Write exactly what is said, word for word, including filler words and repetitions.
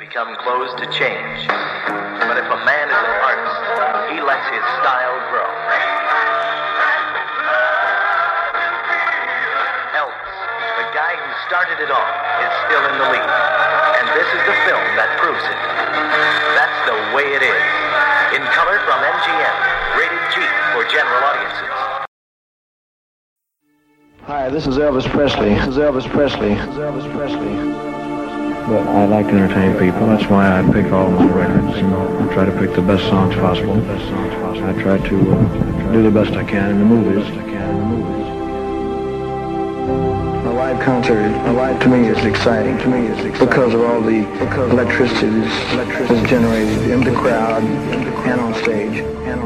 become clothes to change. But if a man is an artist, he lets his style grow. Elvis, the guy who started it all, is still in the lead. And this is the film that proves it. That's the way it is. In color from M G M. Rated G for general audiences. Hi, this is Elvis Presley. This is Elvis Presley. This is Elvis Presley. But I like to entertain people. That's why I pick all my records. You know, I try to pick the best songs possible. I try to uh, do the best I can in the movies. A live concert, a live to me is exciting. To me is exciting because of all the electricity that's generated in the crowd and on stage. And on